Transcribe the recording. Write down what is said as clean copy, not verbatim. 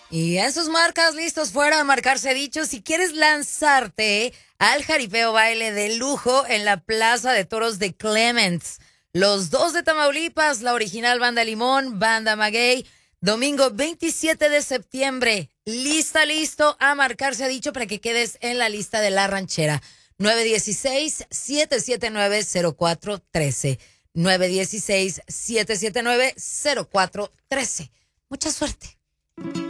Y en sus marcas, listos fuera a marcarse dicho. Si quieres lanzarte al jaripeo baile de lujo en la Plaza de Toros de Clements, los dos de Tamaulipas, la original Banda Limón, Banda Maguey, domingo 27 de septiembre. Listo a marcarse dicho para que quedes en la lista de la ranchera. 916-779-0413. 916-779-0413. Mucha suerte.